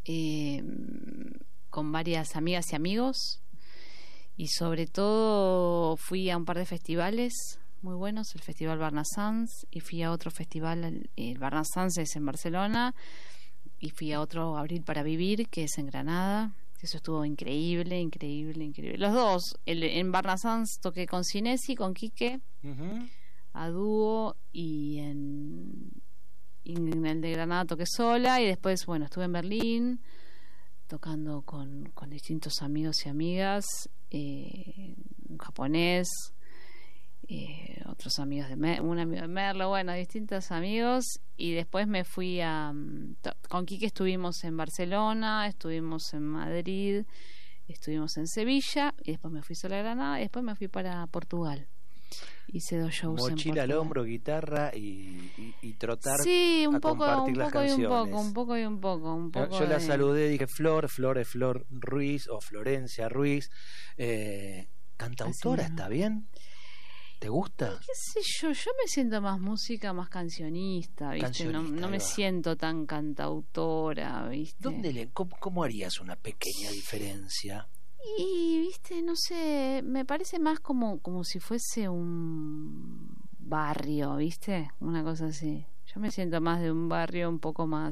eh, con varias amigas y amigos, y sobre todo fui a un par de festivales muy buenos, el Festival Barnasants, y fui a otro festival, el Barnasants es en Barcelona, y fui a otro, Abril para Vivir, que es en Granada. Eso estuvo increíble, increíble, increíble. Los dos, en Barnasants toqué con Cinesi, con Quique, a dúo, y en el de Granada toqué sola, y después, bueno, estuve en Berlín tocando con distintos amigos y amigas, un japonés, otros amigos un amigo de Merlo, bueno, distintos amigos, y después me fui con Quique estuvimos en Barcelona, estuvimos en Madrid, estuvimos en Sevilla, y después me fui sola a Granada, y después me fui para Portugal. Hice 2 shows en mochila al Portugal. hombro, guitarra y trotar. Sí, un a poco, compartir un las poco y un canciones. poco, un poco y un poco, un poco. Yo la saludé, dije Flor es Flor Ruiz o Florencia Ruiz. Cantautora, ¿está bien? ¿Te gusta? ¿Qué sé yo? Yo me siento más música, más cancionista, ¿viste? No me siento tan cantautora, ¿viste? ¿Cómo harías una pequeña diferencia? Y, ¿viste? No sé, me parece más como si fuese un barrio, ¿viste? Una cosa así. Yo me siento más de un barrio un poco más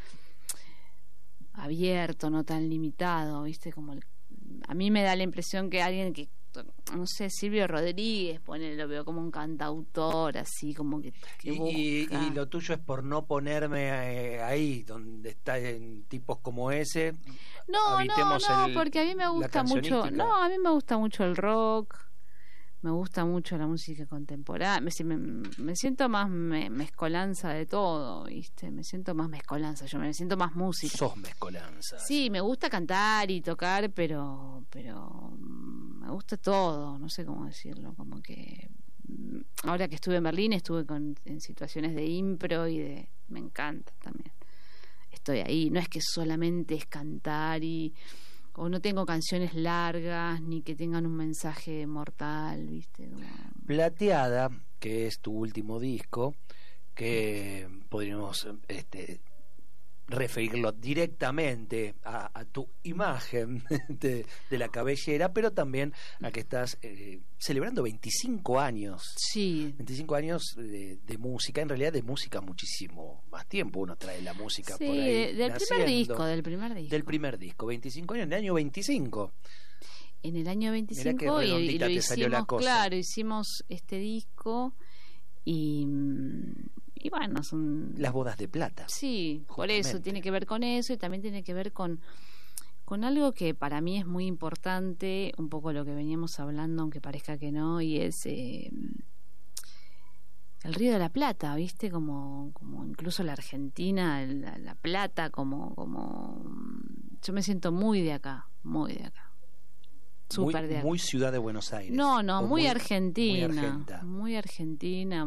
abierto, no tan limitado, ¿viste? A mí me da la impresión que alguien que, no sé, Silvio Rodríguez, lo veo como un cantautor, así como que busca. Y lo tuyo es por no ponerme ahí donde están tipos como ese. No, porque a mí me gusta mucho. No, a mí me gusta mucho el rock, me gusta mucho la música contemporánea. Me siento más mezcolanza de todo, ¿viste? Me siento más mezcolanza, yo me siento más música. Sos mezcolanza. Sí, me gusta cantar y tocar, pero me gusta todo, no sé cómo decirlo, como que ahora que estuve en Berlín estuve en situaciones de impro y me encanta también. Estoy ahí, no es que solamente es cantar o no tengo canciones largas ni que tengan un mensaje mortal, ¿viste? Plateada, que es tu último disco, que podríamos referirlo directamente a tu imagen de la cabellera, pero también a que estás celebrando 25 años. Sí. 25 años de música, en realidad de música muchísimo más tiempo. Uno trae la música por ahí. Del primer disco. 25 años, en el año 25. En el año 25 Mirá qué redondita y lo te salió la hicimos, cosa. claro, hicimos este disco y bueno, son las bodas de plata. Sí, justamente. Por eso tiene que ver con eso, y también tiene que ver con algo que para mí es muy importante, un poco lo que veníamos hablando, aunque parezca que no, y es el Río de la Plata, ¿viste? Como incluso la Argentina, la Plata, como yo me siento muy de acá. Súper de acá. Muy ciudad de Buenos Aires. No, muy argentina. Muy argentina,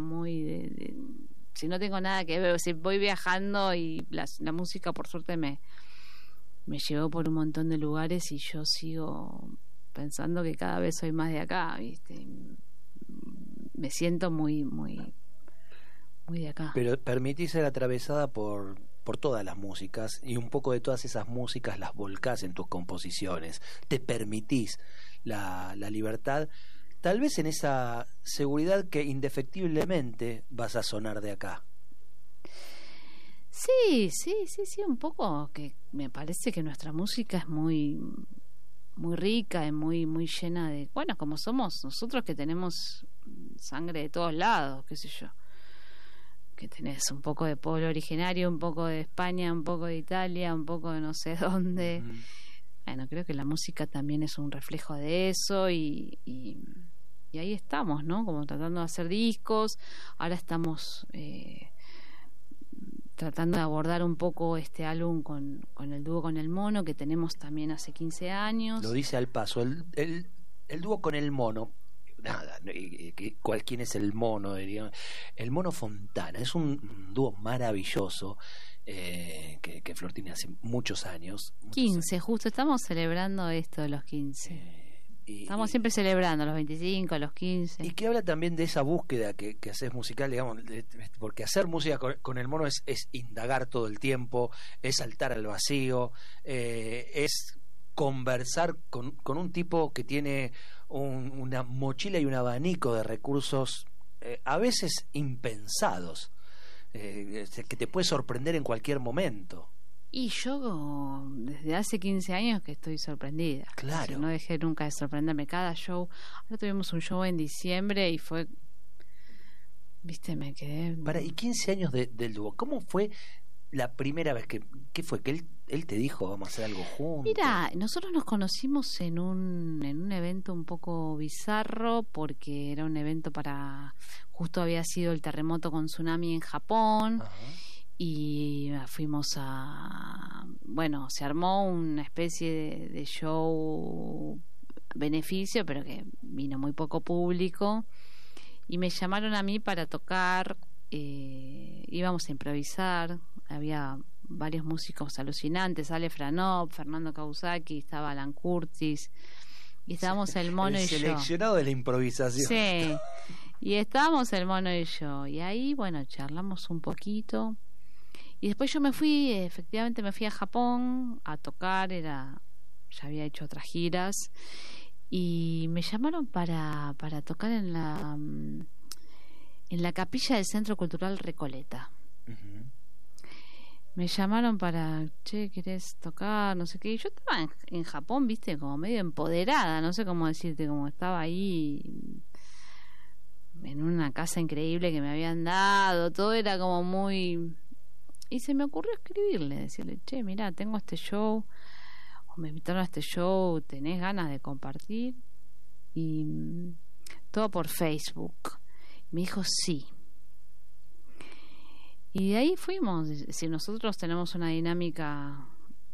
si no tengo nada que ver, si voy viajando y la música por suerte me llevó por un montón de lugares y yo sigo pensando que cada vez soy más de acá, ¿viste? Me siento muy de acá. Pero permitís ser atravesada por todas las músicas, y un poco de todas esas músicas las volcás en tus composiciones. Te permitís la libertad, tal vez en esa seguridad que indefectiblemente vas a sonar de acá. Sí, un poco, que me parece que nuestra música es muy rica y muy llena de, bueno, como somos nosotros, que tenemos sangre de todos lados, qué sé yo, que tenés un poco de pueblo originario, un poco de España, un poco de Italia, un poco de no sé dónde. Bueno, creo que la música también es un reflejo de eso, y ahí estamos, ¿no? Como tratando de hacer discos. Ahora estamos tratando de abordar un poco este álbum con el dúo con el Mono, que tenemos también hace 15 años. Lo dice al paso, el dúo con el Mono. Nada, ¿quién es el Mono? Diría? El Mono Fontana es un dúo maravilloso que Flor tiene hace muchos años. 15, justo estamos celebrando esto de los 15. Estamos siempre celebrando los 25, los 15. Y que habla también de esa búsqueda que haces musical, digamos, porque hacer música con el mono es indagar todo el tiempo, es saltar al vacío, es conversar con un tipo que tiene una mochila y un abanico de recursos a veces impensados, que te puede sorprender en cualquier momento. Y yo desde hace 15 años que estoy sorprendida. Claro. No dejé nunca de sorprenderme. Cada show. Ahora tuvimos un show en diciembre y fue... Viste, me quedé... Y 15 años del dúo. ¿Cómo fue la primera vez ¿qué fue? ¿Que él te dijo vamos a hacer algo juntos? Mira, nosotros nos conocimos en un evento un poco bizarro porque era un evento justo había sido el terremoto con tsunami en Japón. Ajá. Y fuimos se armó una especie de show beneficio, pero que vino muy poco público, y me llamaron a mí para tocar. Íbamos a improvisar, había varios músicos alucinantes, Ale Franov, Fernando Kawasaki, estaba Alan Curtis, y estábamos el mono y yo. Seleccionado de la improvisación. Sí, y estábamos el mono y yo, y ahí charlamos un poquito. Y después yo efectivamente me fui a Japón a tocar, ya había hecho otras giras, y me llamaron para tocar en la capilla del Centro Cultural Recoleta. Uh-huh. Me llamaron ¿querés tocar? No sé qué. Y yo estaba en Japón, viste, como medio empoderada, no sé cómo decirte, como estaba ahí en una casa increíble que me habían dado, todo era como muy... Y se me ocurrió escribirle, decirle, che, mirá, tengo este show, o me invitaron a este show, ¿tenés ganas de compartir? Y todo por Facebook. Me dijo sí. Y de ahí fuimos. Si nosotros tenemos una dinámica,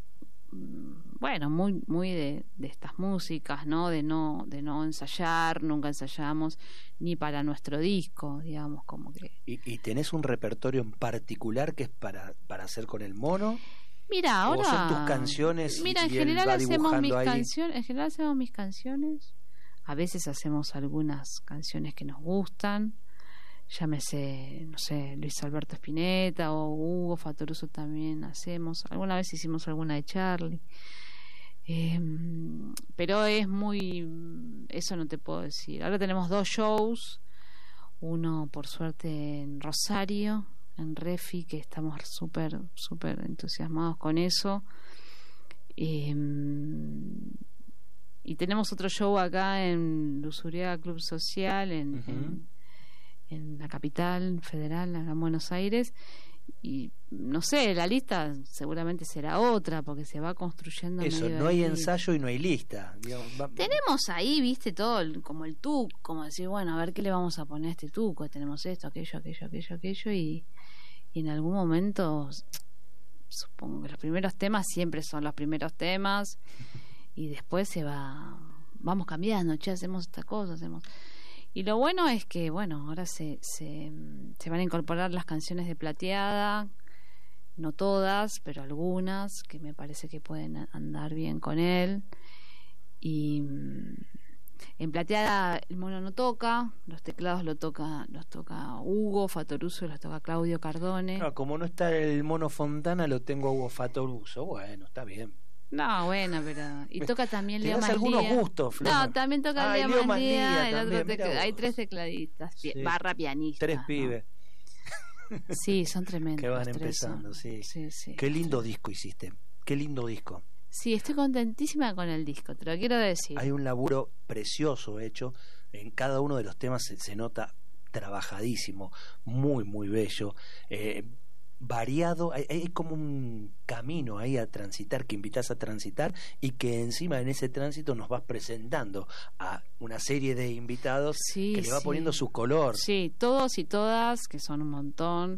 muy muy de estas músicas, ¿no? De no ensayar, nunca ensayamos ni para nuestro disco, digamos, como que... ¿Y tenés un repertorio en particular que es para hacer con el mono? Mira, ahora... ¿O son tus canciones? Mira, en general hacemos mis canciones. A veces hacemos algunas canciones que nos gustan. Llámese, no sé, Luis Alberto Spinetta o Hugo Fattoruso también hacemos. Alguna vez hicimos alguna de Charlie. Pero es muy... Eso no te puedo decir. Ahora tenemos 2 shows. Uno, por suerte, en Rosario, en Refi, que estamos súper, súper entusiasmados con eso. Y tenemos otro show acá en Lusuriaga Club Social, en la capital federal, acá en Buenos Aires. Y no sé, la lista seguramente será otra porque se va construyendo. Eso, no hay ensayo y no hay lista. Tenemos ahí, viste, todo como el tuco, como decir, bueno, a ver qué le vamos a poner a este tuco. Tenemos esto, aquello, y en algún momento, supongo que los primeros temas siempre son los primeros temas y después vamos cambiando, hacemos esta cosa, hacemos... Y lo bueno es que, ahora se van a incorporar las canciones de Plateada, no todas, pero algunas, que me parece que pueden andar bien con él. Y en Plateada el mono no toca, los teclados los toca Hugo Fattoruso, los toca Claudio Cardone. No, como no está el mono Fontana, lo tengo a Hugo Fattoruso. Bueno, está bien. No, bueno, pero... Y toca también Leo Mandía. Algunos gustos, Flor. No, también toca Leo Mandía. Hay 3 tecladistas, sí. Barra pianista. 3 pibes. Sí, son tremendos. Que van empezando, sí. Qué lindo disco hiciste. Qué lindo disco. Sí, estoy contentísima con el disco, te lo quiero decir. Hay un laburo precioso hecho. En cada uno de los temas se nota trabajadísimo. Muy, muy bello. Variado, hay como un camino ahí a transitar, que invitas a transitar, y que encima en ese tránsito nos vas presentando a una serie de invitados que le va poniendo su color. Sí, todos y todas, que son un montón,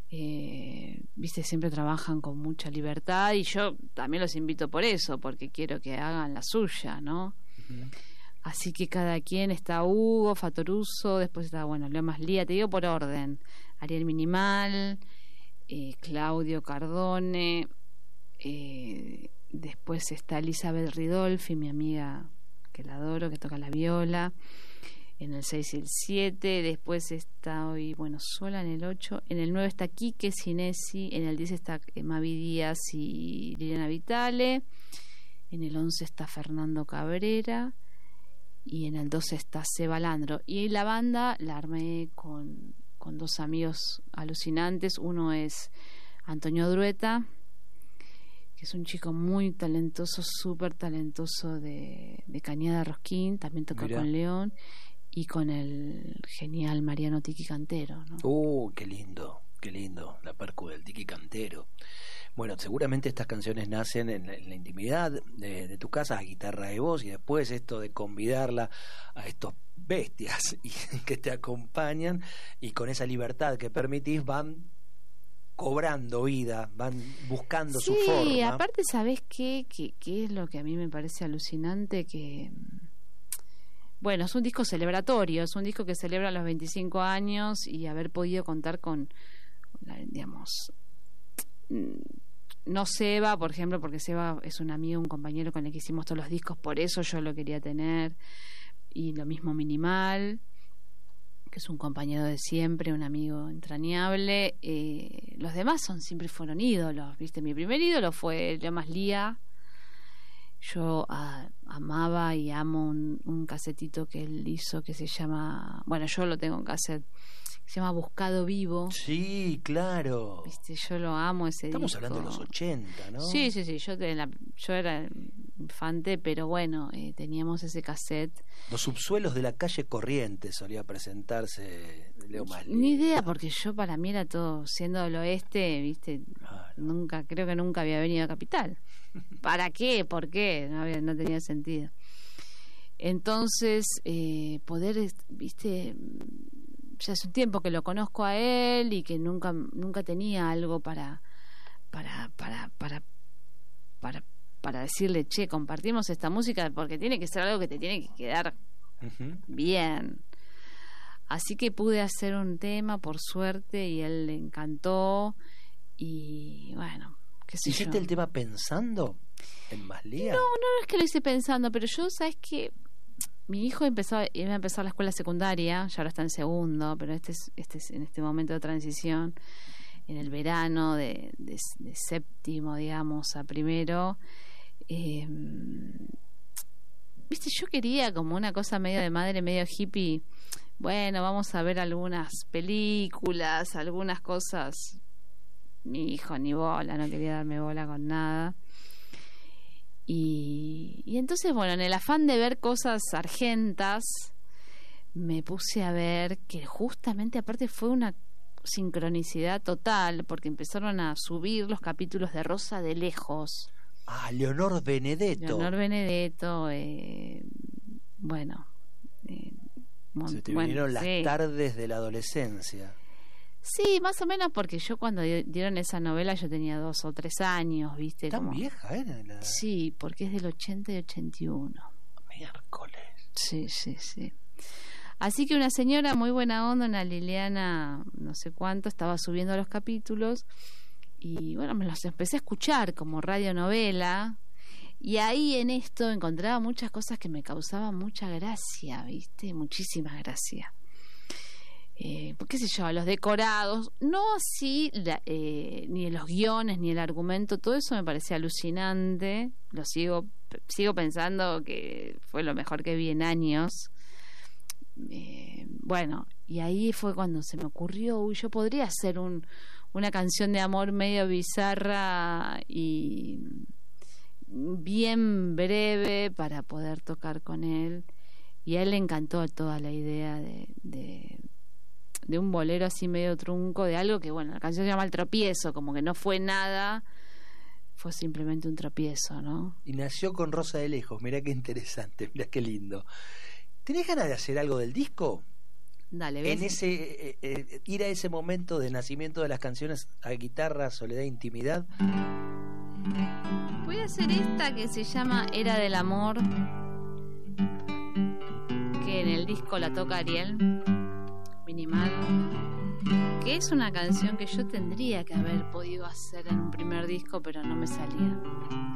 viste, siempre trabajan con mucha libertad, y yo también los invito por eso, porque quiero que hagan la suya, ¿no? Uh-huh. Así que cada quien, está Hugo Fattoruso, después está, Leo Maslía, te digo por orden, Ariel Minimal, Claudio Cardone, después está Elizabeth Ridolfi, mi amiga que la adoro, que toca la viola, en el 6 y el 7. Después está hoy, sola en el 8. En el 9 está Quique Sinesi. En el 10 está Mavi Díaz y Liliana Vitale. En el 11 está Fernando Cabrera. Y en el 12 está Seba Landro. Y la banda la armé con 2 amigos alucinantes. Uno es Antonio Drueta, que es un chico muy talentoso, súper talentoso de Cañada Rosquín. También toca Mirá. con León. Y con el genial Mariano Tiki Cantero, ¿no? Qué lindo, la percu del Tiki Cantero. Bueno, seguramente estas canciones nacen en la intimidad de tu casa, a guitarra de voz, y después esto de convidarla a estos bestias y que te acompañan, y con esa libertad que permitís van cobrando vida, van buscando su forma. Sí, aparte, ¿sabés qué es lo que a mí me parece alucinante? Que es un disco celebratorio, es un disco que celebra los 25 años y haber podido contar con, digamos, no Seba, por ejemplo, porque Seba es un amigo, un compañero con el que hicimos todos los discos, por eso yo lo quería tener, y lo mismo Minimal, que es un compañero de siempre, un amigo entrañable. Los demás siempre fueron ídolos, ¿viste? Mi primer ídolo fue Lomas Lía. Yo amaba y amo un casetito que él hizo que se llama, yo lo tengo en cassette, se llama Buscado Vivo. Sí, claro. ¿Viste? Yo lo amo ese Estamos disco. hablando de los 80, ¿no? Sí, yo era infante, pero teníamos ese cassette. Los subsuelos de la calle Corrientes solía presentarse Leo Masli. Ni idea, porque para mí era todo, siendo del oeste, ¿viste? Claro. Creo que nunca había venido a Capital. ¿Para qué? ¿Por qué? No tenía sentido. Entonces, poder, ¿viste? Ya hace un tiempo que lo conozco a él y que nunca tenía algo para decirle, che, compartimos esta música, porque tiene que ser algo que te tiene que quedar bien. Así que pude hacer un tema, por suerte, y él le encantó. Y qué sé yo. ¿Hiciste el tema pensando en Maslía? No es que lo hice pensando, pero yo, ¿sabes qué? Mi hijo iba a empezar la escuela secundaria, ya ahora está en segundo, pero este es en este momento de transición, en el verano de séptimo, digamos, a primero. Viste, yo quería como una cosa medio de madre, medio hippie. Vamos a ver algunas películas, algunas cosas. Mi hijo ni bola, no quería darme bola con nada. Y entonces, en el afán de ver cosas argentas, me puse a ver que justamente, aparte, fue una sincronicidad total, porque empezaron a subir los capítulos de Rosa de Lejos. Leonor Benedetto. Se te vinieron las tardes de la adolescencia. Sí, más o menos, porque yo cuando dieron esa novela yo tenía 2 o 3 años, ¿viste? ¿Tan vieja era? Sí, porque es del 80 y 81. Miércoles. Sí. Así que una señora muy buena onda, una Liliana no sé cuánto, estaba subiendo los capítulos y me los empecé a escuchar como radionovela, y ahí en esto encontraba muchas cosas que me causaban mucha gracia, ¿viste? Muchísima gracia. Qué sé yo, los decorados, no así ni los guiones ni el argumento, todo eso me parecía alucinante. Lo sigo pensando que fue lo mejor que vi en años. Y ahí fue cuando se me ocurrió, yo podría hacer una canción de amor medio bizarra y bien breve para poder tocar con él, y a él le encantó toda la idea de un bolero así medio trunco, de algo que la canción se llama El Tropiezo, como que no fue nada, fue simplemente un tropiezo, ¿no? Y nació con Rosa de Lejos. Mirá qué interesante, mirá qué lindo. ¿Tenés ganas de hacer algo del disco? Dale, ¿ves? En ese ir a ese momento de nacimiento de las canciones a guitarra, soledad, intimidad. Voy a hacer esta que se llama Era del Amor, que en el disco la toca Ariel Minimal, que es una canción que yo tendría que haber podido hacer en un primer disco, pero no me salía.